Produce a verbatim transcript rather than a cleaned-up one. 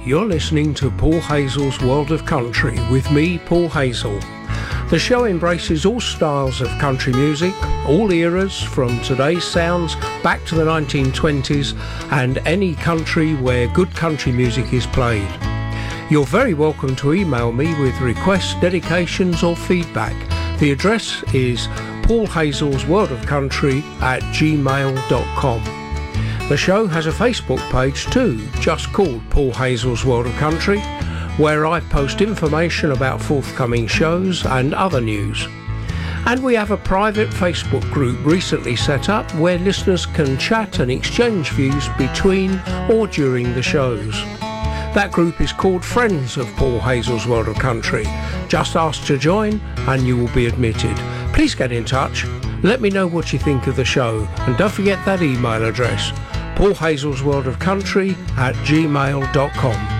You're listening to Paul Hazel's World of Country with me, Paul Hazel. The show embraces all styles of country music, all eras, from today's sounds back to the nineteen twenties, and any country where good country music is played. You're very welcome to email me with requests, dedications or feedback. The address is paul hazels world of country at gmail dot com. The show has a Facebook page too, just called Paul Hazel's World of Country, where I post information about forthcoming shows and other news. And we have a private Facebook group recently set up where listeners can chat and exchange views between or during the shows. That group is called Friends of Paul Hazel's World of Country. Just ask to join and you will be admitted. Please get in touch. Let me know what you think of the show. And don't forget that email address, paul hazels world of country at gmail dot com.